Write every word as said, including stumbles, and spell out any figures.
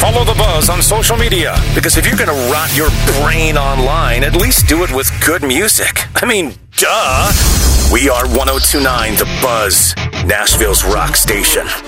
Follow The Buzz on social media, because if you're going to rot your brain online, at least do it with good music. I mean, duh. We are one oh two point nine The Buzz, Nashville's rock station.